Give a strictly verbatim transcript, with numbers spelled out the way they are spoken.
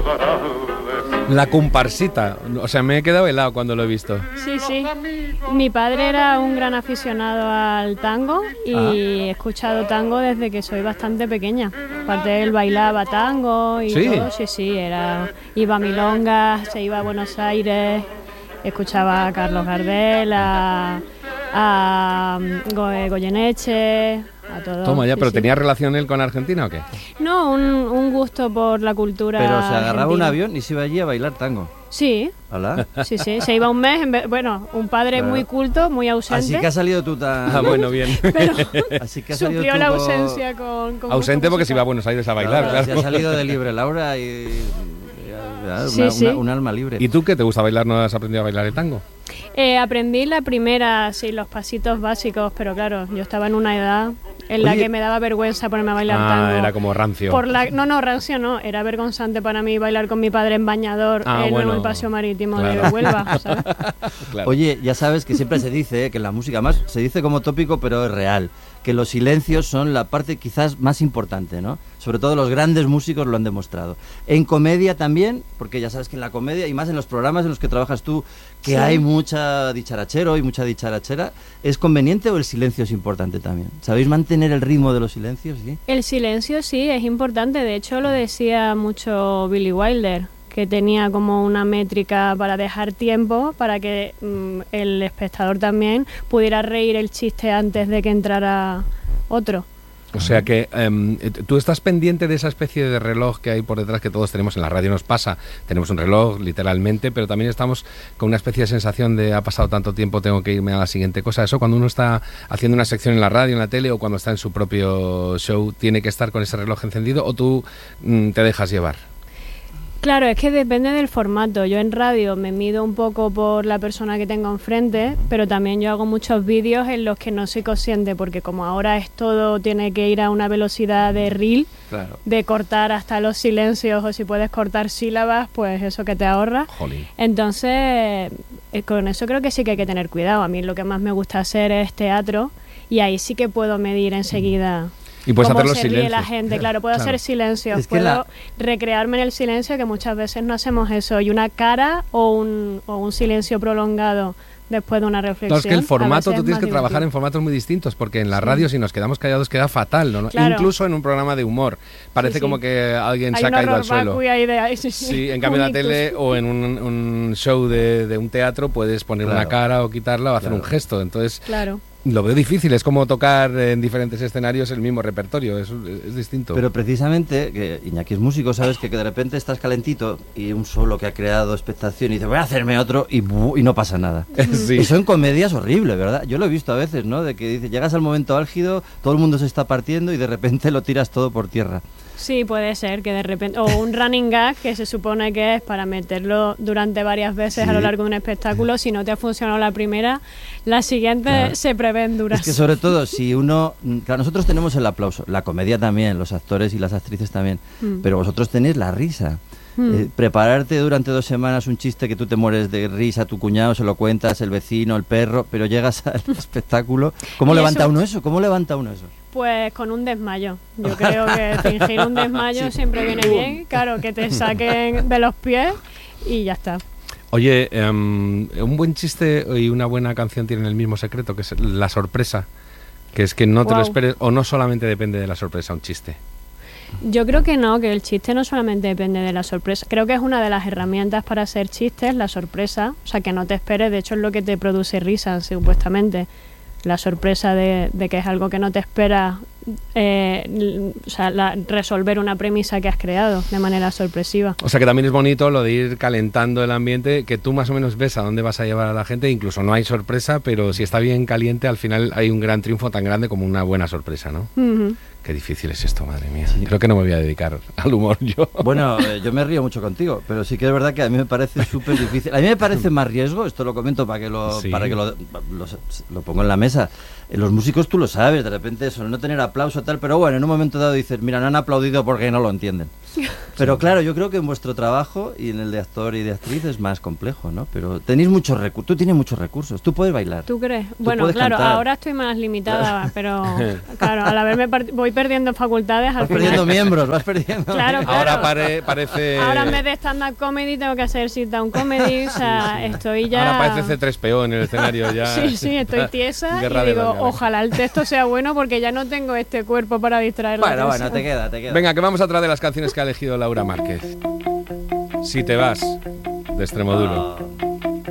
La comparsita, o sea, me he quedado helado cuando lo he visto. Sí, sí. Mi padre era un gran aficionado al tango y ah. he escuchado tango desde que soy bastante pequeña. Aparte él bailaba tango y ¿Sí? todo, sí, sí, era iba a milongas, se iba a Buenos Aires, escuchaba a Carlos Gardel, a, a Go- Goyeneche, a todo. Toma ya, sí, ¿pero sí. tenía relación él con Argentina o qué? No, un, un gusto por la cultura Pero se agarraba argentina. un avión y se iba allí a bailar tango. Sí. ¿Hola? Sí, sí, se iba un mes, en vez, bueno, un padre claro. muy culto, muy ausente. Así que ha salido tú tan... Ah, bueno, bien. Pero Así que ha suplió salido tú la con... ausencia con... con ausente porque se iba a Buenos Aires a bailar, claro. claro. Se ha salido de Libre Laura y... Una, sí, sí. Una, un alma libre. ¿Y tú qué te gusta bailar? ¿No has aprendido a bailar el tango? Eh, aprendí la primera, sí, los pasitos básicos, pero claro, yo estaba en una edad en la Oye. que me daba vergüenza ponerme a bailar ah, tango. Era como rancio. Por la, no, no, rancio no, era vergonzante para mí bailar con mi padre en bañador ah, en bueno. el paseo marítimo claro. de Huelva, ¿sabes? Claro. Oye, ya sabes que siempre se dice eh, que en la música, más se dice como tópico, pero es real, que los silencios son la parte quizás más importante, ¿no? Sobre todo los grandes músicos lo han demostrado. En comedia también, porque ya sabes que en la comedia, y más en los programas en los que trabajas tú, que sí. hay mucha dicharachero y mucha dicharachera, ¿es conveniente o el silencio es importante también? ¿Sabéis mantener el ritmo de los silencios? ¿Sí? El silencio sí, es importante. De hecho, lo decía mucho Billy Wilder, que tenía como una métrica para dejar tiempo para que mmm, el espectador también pudiera reír el chiste antes de que entrara otro. O sea que um, tú estás pendiente de esa especie de reloj que hay por detrás, que todos tenemos en la radio, nos pasa, tenemos un reloj literalmente, pero también estamos con una especie de sensación de ha pasado tanto tiempo, tengo que irme a la siguiente cosa. Eso cuando uno está haciendo una sección en la radio, en la tele o cuando está en su propio show, ¿tiene que estar con ese reloj encendido o tú mm, te dejas llevar? Claro, es que depende del formato. Yo en radio me mido un poco por la persona que tengo enfrente, pero también yo hago muchos vídeos en los que no soy consciente, porque como ahora es todo, tiene que ir a una velocidad de reel, claro. de cortar hasta los silencios o si puedes cortar sílabas, pues eso que te ahorra. Jolín. Entonces, eh, con eso creo que sí que hay que tener cuidado. A mí lo que más me gusta hacer es teatro y ahí sí que puedo medir enseguida... Y puedes cómo hacer los se ríe silencios. la gente, claro, puedo claro. hacer silencios, es puedo la... recrearme en el silencio, que muchas veces no hacemos eso, y una cara o un, o un silencio prolongado después de una reflexión. Claro, es que el formato, tú tienes que divertido. trabajar en formatos muy distintos, porque en la radio sí. si nos quedamos callados queda fatal, ¿no? Claro. Incluso en un programa de humor, parece sí, sí. como que alguien hay se ha caído al suelo. De ahí, sí, sí. sí, en cambio en la tele o en un, un show de, de un teatro puedes poner claro. una cara o quitarla o hacer claro. un gesto, entonces... Claro. Lo veo difícil, es como tocar en diferentes escenarios el mismo repertorio, es, es distinto. Pero precisamente, que Iñaki es músico, sabes que, que de repente estás calentito y un solo que ha creado expectación y dice voy a hacerme otro y, y no pasa nada. Sí. Eso en comedia es horrible, ¿verdad? Yo lo he visto a veces, ¿no? De que dice, llegas al momento álgido, todo el mundo se está partiendo y de repente lo tiras todo por tierra. Sí, puede ser que de repente, o un running gag que se supone que es para meterlo durante varias veces sí. a lo largo de un espectáculo, si no te ha funcionado la primera, la siguiente claro. se prevén duras. Es que sobre todo si uno, claro, nosotros tenemos el aplauso, la comedia también, los actores y las actrices también, mm. pero vosotros tenéis la risa. Mm. Eh, prepararte durante dos semanas un chiste que tú te mueres de risa, tu cuñado se lo cuentas, el vecino, el perro, pero llegas al espectáculo. ¿Cómo levanta eso? uno eso? ¿Cómo levanta uno eso? Pues con un desmayo. Yo creo que fingir un desmayo sí. siempre viene bien. Claro, que te saquen de los pies y ya está. Oye, um, un buen chiste y una buena canción tienen el mismo secreto, que es la sorpresa. Que es que no te wow. lo esperes, o no solamente depende de la sorpresa un chiste. Yo creo que no, que el chiste no solamente depende de la sorpresa. Creo que es una de las herramientas para hacer chistes, la sorpresa. O sea, que no te esperes, de hecho es lo que te produce risa, supuestamente. La sorpresa de, de que es algo que no te esperas, eh, o sea, la, resolver una premisa que has creado de manera sorpresiva. O sea que también es bonito lo de ir calentando el ambiente, que tú más o menos ves a dónde vas a llevar a la gente, incluso no hay sorpresa, pero si está bien caliente, al final hay un gran triunfo tan grande como una buena sorpresa, ¿no? Uh-huh. Qué difícil es esto, madre mía. Sí. Creo que no me voy a dedicar al humor yo. Bueno, eh, yo me río mucho contigo, pero sí que es verdad que a mí me parece súper difícil. A mí me parece más riesgo, esto lo comento para que lo, sí. para que lo, lo, lo pongo en la mesa. Los músicos tú lo sabes, de repente suelen no tener aplauso tal, pero bueno, en un momento dado dices, mira, no han aplaudido porque no lo entienden. Pero claro, yo creo que en vuestro trabajo y en el de actor y de actriz es más complejo, ¿no? Pero tenéis muchos recursos, tú tienes muchos recursos, tú puedes bailar. ¿Tú crees? Tú Bueno, puedes claro, cantar. ahora estoy más limitada, pero claro, al haberme part- voy perdiendo facultades al Vas final. perdiendo miembros, vas perdiendo. Claro, claro. Ahora pare- parece... Ahora en vez de stand-up comedy tengo que hacer sit-down comedy, o sea, estoy ya... Ahora parece C tres P O en el escenario ya. Sí, sí, estoy tiesa Guerra y de digo, bandas. ojalá el texto sea bueno porque ya no tengo este cuerpo para distraer la Bueno, bueno, atención. te queda, te queda. Venga, que vamos a traer de las canciones que ha elegido Laura Márquez. Si te vas, de Extremoduro. Ah.